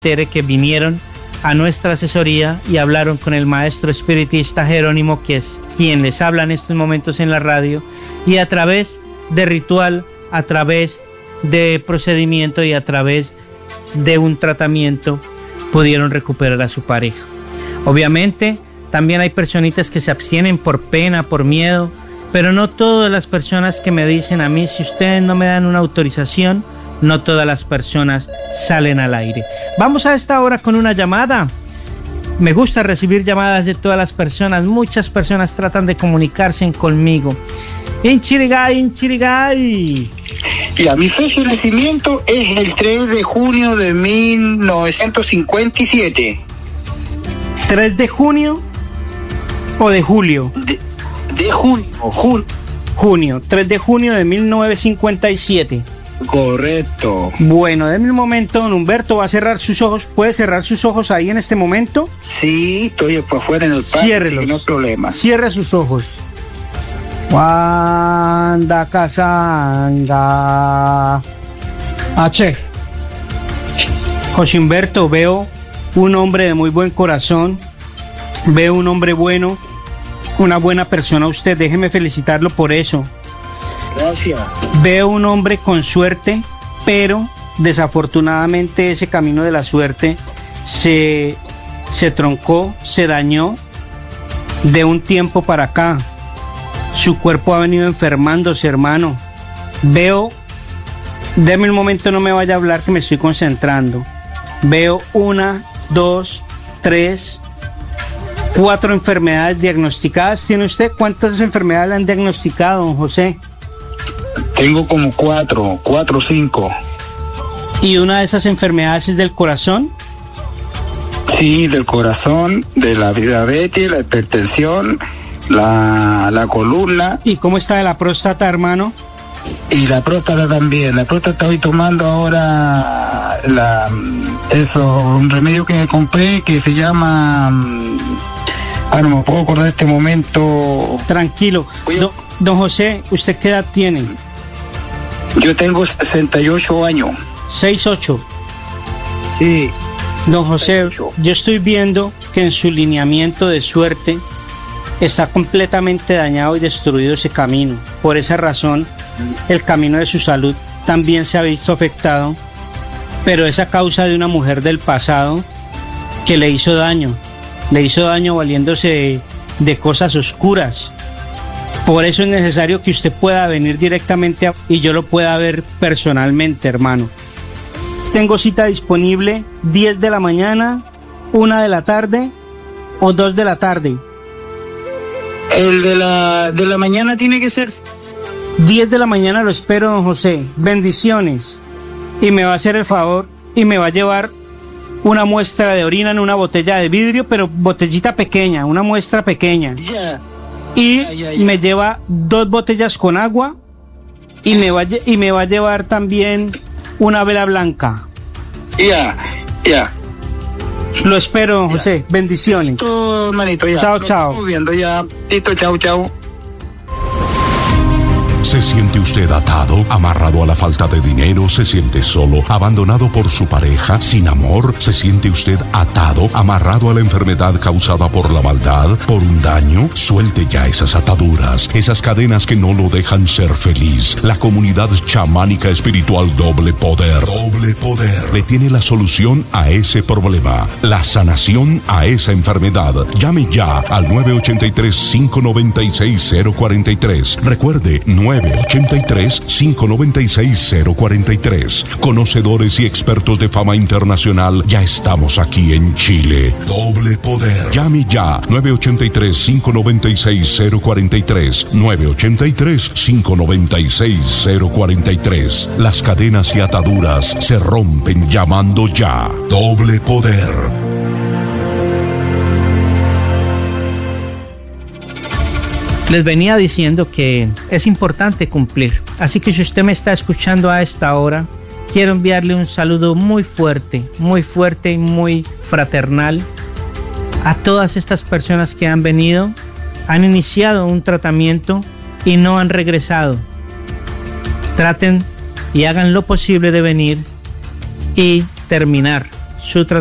que vinieron a nuestra asesoría y hablaron con el maestro espiritista Jerónimo, que es quien les habla en estos momentos en la radio, y a través de ritual, a través de procedimiento y a través de un tratamiento pudieron recuperar a su pareja. Obviamente también hay personitas que se abstienen por pena, por miedo, pero no todas las personas que me dicen a mí, si ustedes no me dan una autorización, no todas las personas salen al aire. Vamos a esta hora con una llamada. Me gusta recibir llamadas de todas las personas. Muchas personas tratan de comunicarse conmigo. Inchirigay, Inchirigay. Y a mi fecha de nacimiento es el 3 de junio de 1957. ¿3 de junio o de julio? De junio. Junio, 3 de junio de 1957. Correcto. Bueno, denme un momento, don Humberto, va a cerrar sus ojos. ¿Puede cerrar sus ojos ahí en este momento? Sí, estoy afuera en el parque. Ciérrelos. No hay problema. Cierre sus ojos. Wanda Casanga H. José Humberto, veo un hombre de muy buen corazón, veo un hombre bueno, una buena persona usted, déjeme felicitarlo por eso. Gracias. Veo un hombre con suerte, pero desafortunadamente ese camino de la suerte se troncó, se dañó de un tiempo para acá. Su cuerpo ha venido enfermándose, hermano. Veo, deme un momento, no me vaya a hablar que me estoy concentrando. Veo 1, 2, 3, 4 enfermedades diagnosticadas. ¿Tiene usted? ¿Cuántas enfermedades le han diagnosticado, don José? Tengo como 4 o 5. ¿Y una de esas enfermedades es del corazón? Sí, del corazón, de la diabetes, la hipertensión, la columna. ¿Y cómo está de la próstata, hermano? Y la próstata también. La próstata estoy tomando ahora un remedio que me compré que se llama... no me puedo acordar de este momento. Tranquilo. Don José, ¿usted qué edad tiene? Yo tengo 68 años. 68. Sí. Don José, yo estoy viendo que en su lineamiento de suerte está completamente dañado y destruido ese camino. Por esa razón, el camino de su salud también se ha visto afectado, pero es a causa de una mujer del pasado que le hizo daño valiéndose de cosas oscuras. Por eso es necesario que usted pueda venir directamente y yo lo pueda ver personalmente, hermano. Tengo cita disponible 10 de la mañana, 1 de la tarde o 2 de la tarde. El de la mañana tiene que ser 10 de la mañana lo espero, don José. Bendiciones. Y me va a hacer el favor y me va a llevar una muestra de orina en una botella de vidrio, pero botellita pequeña, una muestra pequeña. Ya. Y me lleva 2 botellas con agua y me va a llevar también una vela blanca. Ya. Lo espero, don José. Bendiciones. Listo, hermanito, ya. Chao, chao. Estamos viendo ya. Listo, chao. ¿Se siente usted atado, amarrado a la falta de dinero? ¿Se siente solo, abandonado por su pareja, sin amor? ¿Se siente usted atado, amarrado a la enfermedad causada por la maldad, por un daño? Suelte ya esas ataduras, esas cadenas que no lo dejan ser feliz. La comunidad chamánica espiritual Doble Poder le tiene la solución a ese problema, la sanación a esa enfermedad. Llame ya al 983-596-043. Recuerde, 983-596-043. Conocedores y expertos de fama internacional, ya estamos aquí en Chile. Doble Poder. Llame ya, 983-596-043. 983-596-043. Las cadenas y ataduras se rompen llamando ya. Doble Poder. Les venía diciendo que es importante cumplir, así que si usted me está escuchando a esta hora, quiero enviarle un saludo muy fuerte y muy fraternal a todas estas personas que han venido, han iniciado un tratamiento y no han regresado. Traten y hagan lo posible de venir y terminar su